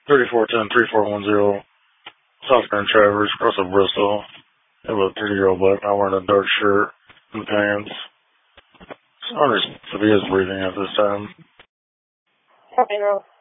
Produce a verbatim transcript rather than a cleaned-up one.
thirty-four ten, three four one zero, South Grand Traverse, across of Bristol. I have a thirty-year-old black man wearing a dark shirt and pants. So I wonder if he is breathing at this time. Copy, no.